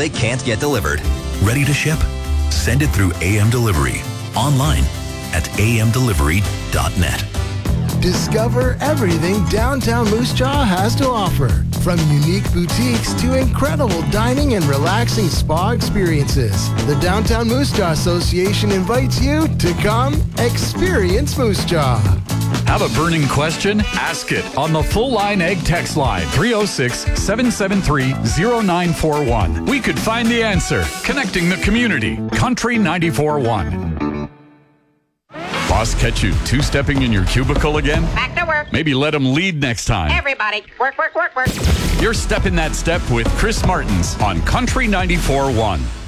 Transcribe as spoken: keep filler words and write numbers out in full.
they can't get delivered. Ready to ship? Send it through A M Delivery. Online at a m delivery dot net. Discover everything downtown Moose Jaw has to offer. From unique boutiques to incredible dining and relaxing spa experiences. The Downtown Moose Jaw Association invites you to come experience Moose Jaw. Have a burning question? Ask it on the Full Line Egg text line three oh six, seven seven three, oh nine four one. We could find the answer. Connecting the community. Country ninety-four point one. Boss catch you two-stepping in your cubicle again? Back to work. Maybe let him lead next time. Everybody, work, work, work, work. You're stepping that step with Chris Martins on Country ninety-four point one.